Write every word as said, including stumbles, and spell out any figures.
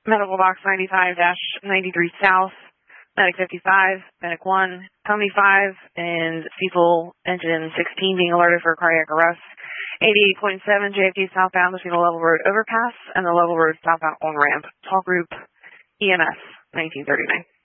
Medical Box ninety-five ninety-three South, Medic fifty-five, Medic one, Company five, and Cecil Engine sixteen being alerted for cardiac arrest. eighty-eight point seven J F K southbound between the Level Road overpass and the Level Road southbound on-ramp. Tall Group E M S nineteen thirty-nine.